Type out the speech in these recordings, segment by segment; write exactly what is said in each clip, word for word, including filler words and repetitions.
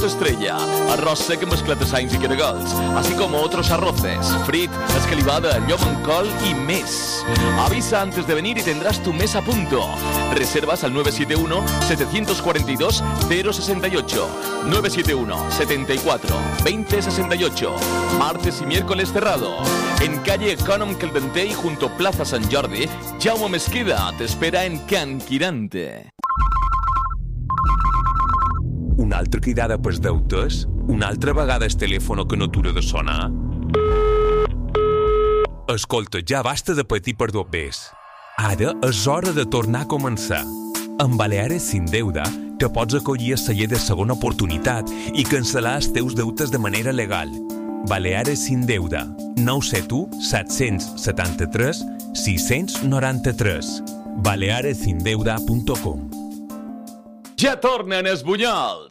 plato estrella, arroz sec amb esclata-sanys i caragols, así como otros arroces, frit, escalivada, llop amb col y més. Avisa antes de venir y tendrás tu mesa a punto. Reservas al nueve siete uno, siete cuatro dos, cero seis ocho, nueve siete uno, setenta y cuatro, veinte sesenta y ocho. Martes y miércoles cerrado. En calle Econom Caldentey, junto Plaza San Jordi, Jaume Mesquida te espera en Can Quirante. Una altra cridada pels deutes? Una altra vegada el telèfon que no atura de sonar? Escolta, ja basta de patir per dos bes. Ara és hora de tornar a començar. Amb Baleares Sin Deuda te pots acollir a celler de segona oportunitat i cancel·lar els teus deutes de manera legal. Baleares Sin Deuda, nou set u, set set tres, sis nou tres. baleares sin deuda punt com. Ja tornen els bunyols!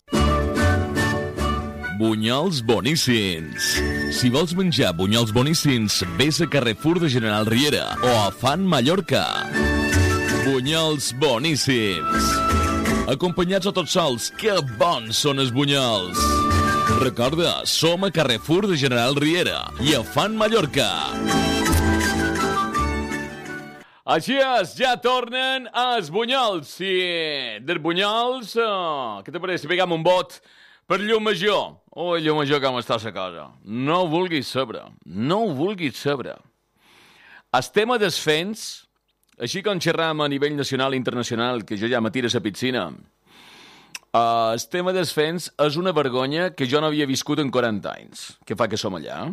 Bunyols boníssims. Si vols menjar bunyols boníssims, vés a Carrefour de General Riera o a Fan Mallorca. Bunyols boníssims. Acompanyats o tots sols, que bons són els bunyols. Recorda, som a Carrefour de General Riera i a Fan Mallorca. Així és, ja tornen els bunyols. I dels bunyols, uh, què te pareix si pegam un vot per Llumajor? Ui, Llumajor, com està la cosa? No ho vulguis saber, no ho vulguis saber. El tema dels fens, així com xerram a nivell nacional i internacional, que jo ja me tiro a la piscina, uh, el tema dels fens és una vergonya que jo no havia viscut en quaranta anys. Què fa que som allà?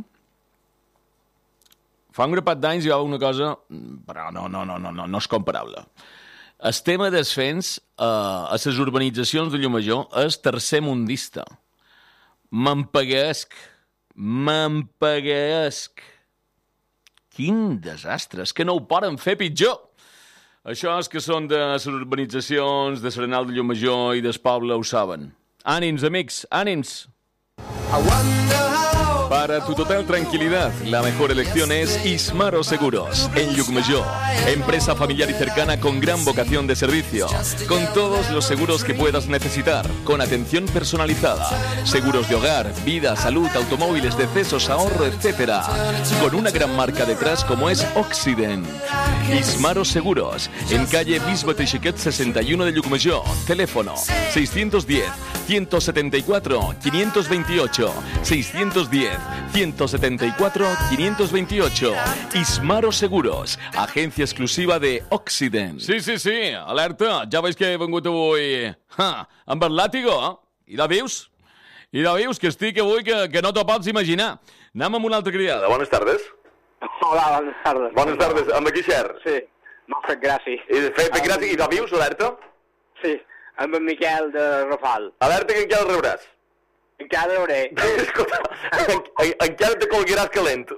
Fa un grapat d'anys hi va una cosa, però no, no, no, no, no, no és comparable. El tema dels fens uh, a les urbanitzacions de Llumajor és tercermundista. M'empaguesc, m'empaguesc. Quin desastre, és que no ho poden fer pitjor. Això és que són de les urbanitzacions de Serenal de Llumajor i del poble ho saben. Ànims, amics, ànims. Para tu total tranquilidad, la mejor elección es Ismaro Seguros, en Llucmajor. Empresa familiar y cercana con gran vocación de servicio. Con todos los seguros que puedas necesitar, con atención personalizada. Seguros de hogar, vida, salud, automóviles, decesos, ahorro, etcétera. Con una gran marca detrás como es Occident. Ismaro Seguros, en calle Bisbe Teixequet sesenta y uno de Llucmajor. Teléfono seiscientos diez, ciento setenta y cuatro, quinientos veintiocho. seiscientos diez, ciento setenta y cuatro, quinientos veintiocho. Ismaro Seguros, agencia exclusiva de Occident. Sí, sí, sí, alerta, ja veus que he vengut avui ha, amb el làtigo, eh? I la veus? I la veus que estic avui que, que no t'ho pots imaginar. Anem amb una altra criada. Buenas tardes. Hola, buenas tardes. Buenas tardes, amb aquí xer? Sí, m'ha fet gràcia. I fet gràcia, i la vius, alerta? Sí, amb en Miquel de Rafal. Alerta que encara el rebràs. Encara el rebré. Escolta, en, en, encara te colguiràs calent.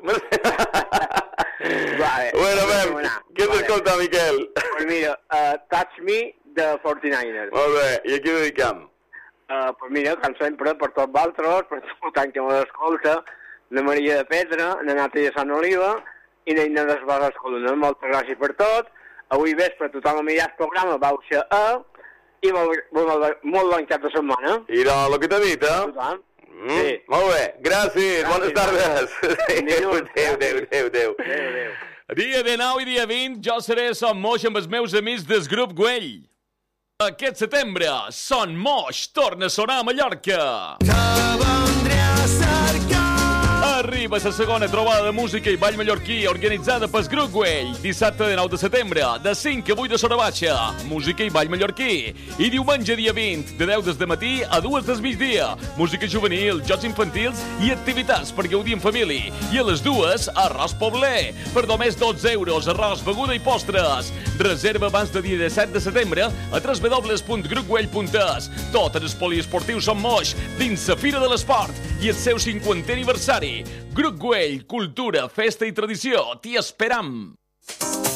Vale. Bueno, ben, què vale. t'escolta, Miquel? Pues mira, uh, Touch Me de forty-niners. Molt bé, i aquí dedicam? Uh, pues mira, com sempre, per tots vosaltres, per tothom que m'escolta, la Maria de Pedra, la Nati de Sant Oliva i la Ina d'Esbarres Coluna. Moltes gràcies per tot. Avui vespre tothom a mirar el programa, vau ser a... i molt, molt, molt bon cap de setmana. I no, el que t'ha dit, eh? Tothom. Mm, sí. Molt bé, gràcies, gràcies bones tardes. Adéu, adéu, adéu, adéu. Adéu. Dia dinou i dia vint, jo seré Son Moix amb els meus amics del grup Güell. Aquest setembre, Son Moix torna a sonar a Mallorca. Que vendré a cercar. Arriba la segona trobada de música i ball mallorquí organitzada pel grup Güell. Dissabte dinou de setembre, de cinc a vuit de Sora Baixa, música i ball mallorquí. I diumenge dia vint, de deu des de matí a dues del migdia, música juvenil, jocs infantils i activitats per gaudir en família. I a les dues, arròs pobler. Per només dotze euros, arròs, beguda i postres. Reserva abans de dia disset de setembre a w w w punt grup güell punt es. Tot en els poliesportius Son Moix, dins la Fira de l'Esport i el seu cinquantè aniversari. Grup Güell, cultura, festa i tradició. T'hi esperam!